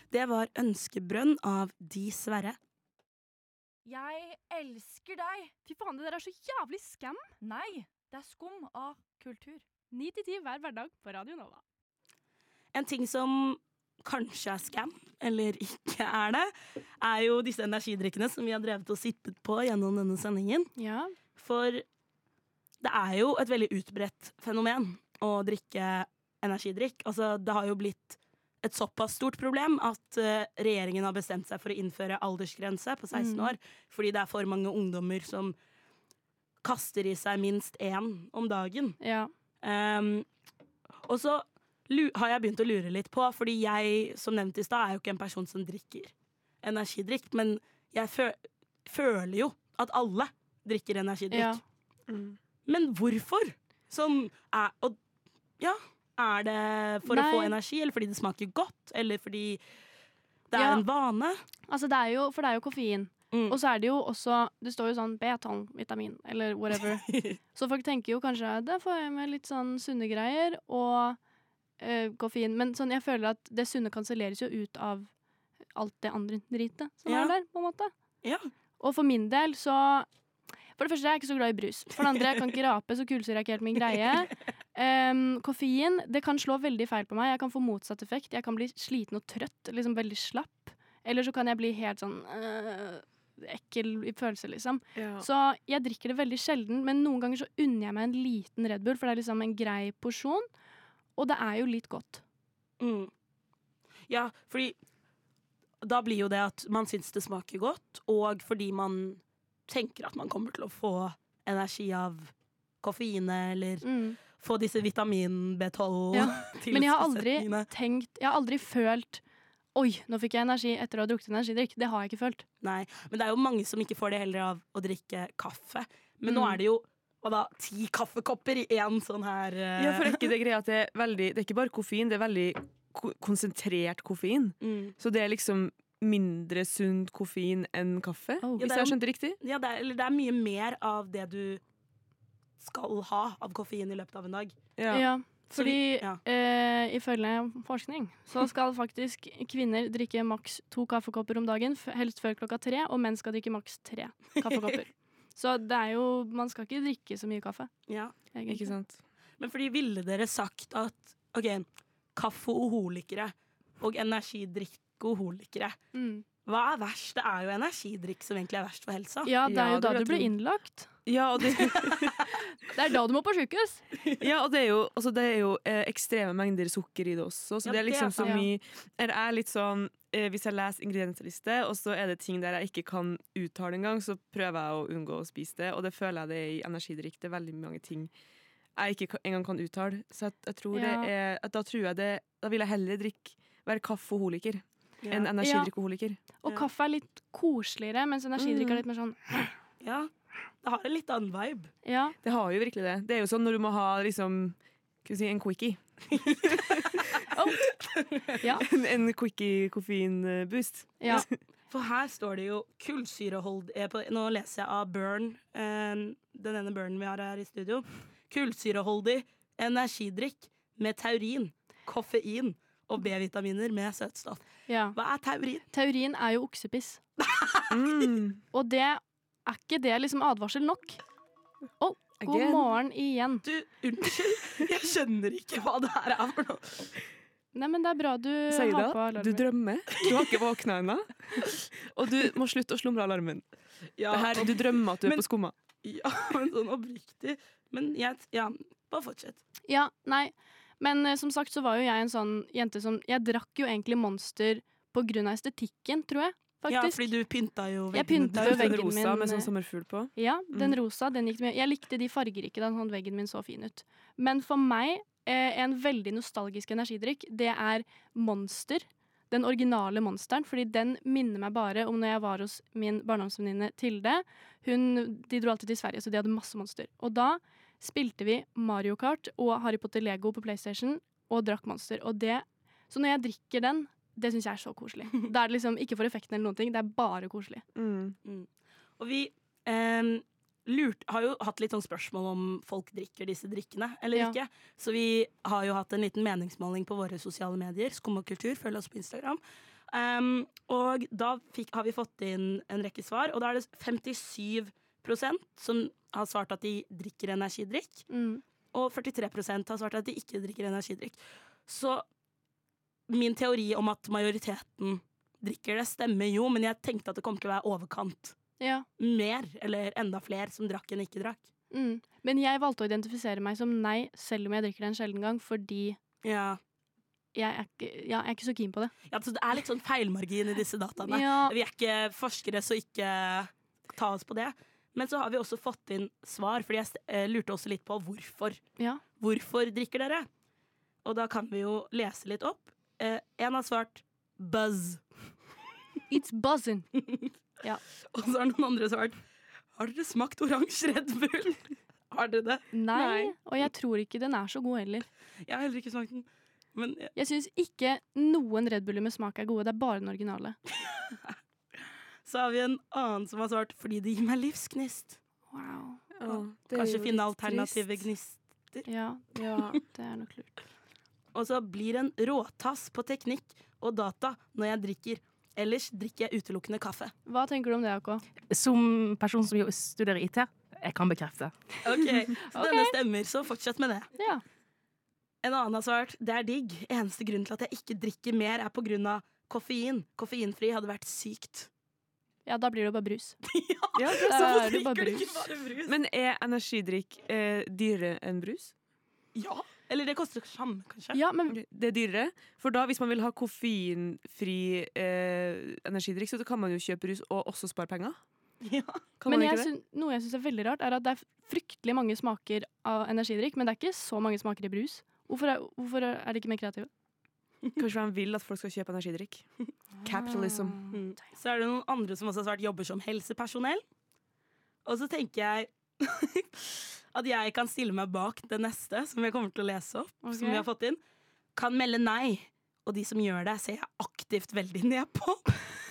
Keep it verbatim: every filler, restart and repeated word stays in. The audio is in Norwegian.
Det var Ønskebrønn av De Sverre. Jeg elsker deg. Fy faen, det der er så jævlig skam. Nei, det er skum av kultur. Ni til ti hver hverdag på Radio Nova. En ting som kanskje er scam, eller ikke er det, er jo disse energidrikkene som vi har drevet og sippet på gjennom denne sendingen. Ja. For det er jo et veldig utbredt fenomen å drikke energidrikk. Altså, det har jo blitt et såpass stort problem at uh, regjeringen har bestemt seg for å innføre aldersgrense på seksten år, fordi det er for mange ungdommer som kaster i seg minst én om dagen. Ja. Um, og så lu- har jeg begynt å lure litt på, fordi jeg, som nevnt i stad, er jo ikke en person som drikker energidrikk, men jeg fø føler jo at alle drikker energidrikk. Ja. Mm. Men hvorfor? Sånn, er, og, ja, er det for Nei. å få energi, eller fordi det smaker godt, eller fordi det er Ja. en vane? Altså, det er jo, for det er jo koffein. Mm. Og så er det jo også, det står jo sånn B tolv-vitamin, eller whatever. Så folk tenker jo kanskje, det får jeg med litt sånn sunne greier, og øh, koffein. Men sånn, jeg føler at det sunne kanselleres jo ut av alt det andre dritet som Ja. er der, på en måte. Ja. Og for min del så, for det første er jeg ikke så glad i brus. For det andre, jeg kan ikke rape, så kulsyre er ikke helt min greie. Um, koffein, det kan slå veldig feil på meg. Jeg kan få motsatt effekt. Jeg kan bli sliten og trøtt, liksom veldig slapp. Eller så kan jeg bli helt sånn øh, ekkel i følelse, liksom. Ja. Så jeg drikker det veldig sjelden, men noen ganger så unner jeg meg en liten Red Bull, for det er liksom en grei porsjon, og det er jo litt godt. Mm. Ja, fordi da blir jo det at man syns det smaker godt, og fordi man tenker at man kommer til å få energi av koffeinet, eller Mm. få disse vitamin B tolv Ja. Men jeg har aldri tilsetningene. tenkt, jeg har aldri følt oi, nå fikk jeg energi etter å ha drukket energidrikk. Det har jeg ikke følt. Nei, men det er jo mange som ikke får det heller av å drikke kaffe. Men nå Mm. er det jo hva da, ti kaffekopper i én sånn her eh, Ja, for er ikke det greia at det er veldig Det er ikke bare koffein, det er veldig ko konsentrert koffein. mm. Så det er liksom mindre sunt koffein enn kaffe, Oh. hvis Ja, det er jeg jo- skjønte riktig. Ja, det er, eller det er mye mer av det du skal ha av koffein i løpet av en dag. Ja. Ja, Så fordi vi- ja. eh, ifølge forskning så skal faktisk kvinner drikke maks to kaffekopper om dagen, f- helst før klokka tre, og menn skal drikke maks tre kaffekopper. Så det er jo, man skal ikke drikke så mye kaffe, Ja. egentlig. Ikke sant? Men fordi ville dere sagt at ok, kaffeoholikere og energidrikkeoholikere, Mm. hva er verst? Det er jo energidrikk som egentlig er verst for helsa. Ja, det er Ja, jo det da vil du jeg blir tro. innlagt. Ja, og det, Det er da du må på sykehus. ja, og det er jo, altså, det er jo eh, ekstreme mengder sukker i det også, så Ja, det er det er liksom så sant. mye er Jeg er litt sånn eh, hvis jeg leser ingrediensliste, og så er det ting der jeg ikke kan uttale engang, så prøver jeg å unngå å spise det, og det føler jeg det er i energidrikk. Det er veldig mange ting jeg ikke ka- engang kan uttale, så jeg, jeg tror Ja. det er at da tror jeg det Da vil jeg heller drikke være kaffeholiker Ja. enn energidrikkholiker. Og Ja. kaffe er litt koseligere, mens energidrikk er litt mer sånn Ja, det har en litt annen vibe. ja. Det har jo virkelig det. Det er jo sånn når du må ha liksom skal vi si, en quickie. Ja. En, en quickie koffeinboost. ja. For her står det jo kullsyrehold eh, på, Nå leser jeg av Burn, eh, den ene Burnen vi har her i studio. Kullsyreholdig energidrikk med taurin, koffein og B-vitaminer med søtstoff. ja. Hva er taurin? Taurin er jo oksepiss. Mm. Og det er ikke det liksom advarsel nok. Å, god Again. morgen igjen. Du, unnskyld, jeg skjønner ikke hva det her er for noe. Nei, men det er bra du har på Seida, alarmen. du drømmer. Du har ikke våkna ennå. Og du må slutte å slumre alarmen. Ja, Det her, du drømmer at du Men- er på skumma. ja, men sånn oppriktig. Men jeg, ja, bare fortsett. Ja, nei. Men eh, som sagt så var jo jeg en sånn jente som Jeg drakk jo egentlig Monster på grunn av estetikken, tror jeg. Ja, Faktisk. fordi du pynta jo Jeg veggene pynta dine. jo Den veggen rosa min, med sånn eh, sommerfugl på. Ja, den Mm. rosa, den gikk med. Jeg likte de fargerike, da sånn veggen min så fin ut. Men for meg, eh, en veldig nostalgisk energidrikk, det er Monster. Den originale Monsteren, fordi den minner meg bare om når jeg var hos min barndomsvenninne Tilde. Hun, de dro alltid til Sverige, så de hadde masse Monster. Og da spilte vi Mario Kart og Harry Potter Lego på PlayStation og drakk Monster. Og det, så når jeg drikker den, det syns jeg er så koselig. Da er det liksom ikke for effekten eller noen ting, det er bare koselig. Mm. Og vi eh, lurt, har jo hatt litt sånn spørsmål om folk drikker disse drikkene eller Ja. ikke. Så vi har jo hatt en liten meningsmåling på våre sosiale medier. Skum og kultur, følg oss på Instagram. Um, og da fikk, har vi fått inn en rekke svar, og da er det femtisyv prosent som har svart at de drikker energidrikk, Mm. og førtitre prosent har svart at de ikke drikker energidrikk. Så min teori om at majoriteten drikker det, stemmer jo, men jeg tenkte at det kommer til å være overkant. Ja. Mer, eller enda flere som drakk enn ikke drakk. Mm. Men jeg valgte å identifisere meg som nei, selv om jeg drikker det en sjelden gang, fordi Ja. jeg er ikke, ja, jeg er ikke så keen på det. Ja, så det er litt sånn feilmargin i disse dataene. Ja, Vi er ikke forskere, så ikke ta oss på det. Men så har vi også fått inn svar, fordi jeg eh, lurte også litt på hvorfor. ja. Hvorfor drikker dere? Og da kan vi jo lese litt opp. Eh, en har svart buzz. It's buzzing. Og så har noen andre svart har dere smakt oransje Red Bull? Har dere det? Nei, Nei. og jeg tror ikke den er så god heller. Jeg har heller ikke smakt den. Men eh, Jeg syns ikke noen Red Buller med smak er gode, det er bare den originale. så har vi en annen som har svart fordi det gir meg livsgnist. Wow. Å, det er Kanskje jo finne litt alternative trist. gnister. Ja, Ja. det er nok lurt. Og så blir en råtass på teknikk og data når jeg drikker. Ellers drikker jeg utelukkende kaffe. Hva tenker du om det, A K? Som person som jo studerer I T, jeg kan bekrefte. Ok, Så Ok. denne stemmer, så fortsett med det. Ja. En annen har svart det er digg. Eneste grunn til at jeg ikke drikker mer, er på grunn av koffein. Koffeinfri hadde vært sykt. ja, da blir det jo bare brus. Ja, Da Så er det bare drikker du brus. ikke bare brus? Men er energidrikk eh, dyrere enn brus? Ja. Eller det koster samme, kanskje. Ja, men Ok, Det er dyrere. For da, hvis man vil ha koffeinfri eh, energidrikk, så kan man jo kjøpe rus og også spare penger. Ja. Kan Men man jeg ikke det? syn- noe jeg syns er veldig rart, er at det er fryktelig mange smaker av energidrikk, men det er ikke så mange smaker i brus. Hvorfor er, hvorfor er de ikke mer kreative? Kanskje de vil at folk skal kjøpe energidrikk. Capitalism. Mm. Så er det noen andre som også har svart jobber som helsepersonell. Og så tenker jeg at jeg kan stille meg bak det neste, som jeg kommer til å lese opp, Ok. som vi har fått inn. Kan melde nei, og de som gjør det, ser jeg aktivt veldig ned på.